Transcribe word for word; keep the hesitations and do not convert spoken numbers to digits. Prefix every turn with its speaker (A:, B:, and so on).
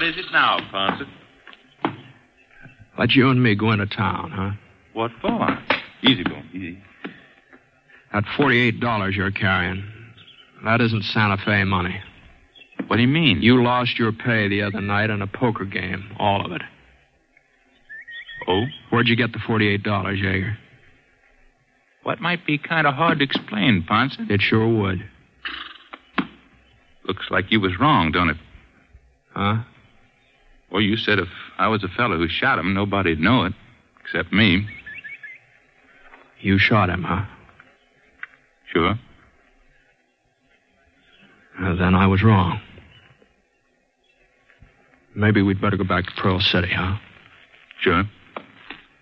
A: is it now, Ponset?
B: Let you and me go into town, huh?
A: What for? Easy, Boone, easy.
B: That forty-eight dollars you're carrying, that isn't Santa Fe money.
A: What do you mean?
B: You lost your pay the other night in a poker game, all of it.
A: Oh?
B: Where'd you get the forty-eight dollars, Jaeger?
A: What might be kind of hard to explain, Ponset?
B: It sure would.
A: Looks like you was wrong, don't it?
B: Huh?
A: Well, you said if I was the fellow who shot him, nobody'd know it, except me.
B: You shot him, huh?
A: Sure.
B: Uh, then I was wrong. Maybe we'd better go back to Pearl City, huh?
A: Sure.